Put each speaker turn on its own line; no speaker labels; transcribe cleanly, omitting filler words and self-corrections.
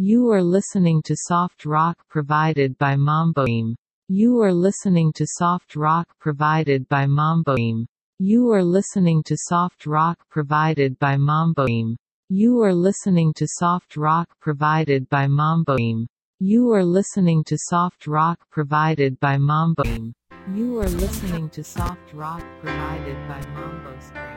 You are listening to soft rock provided by Mamboim. You are listening to soft rock provided by Mamboim. You are listening to soft rock provided by Mamboim. You are listening to soft rock provided by Mamboim. You are listening to soft rock provided by Mamboim. You are listening to soft rock provided by Mamboim.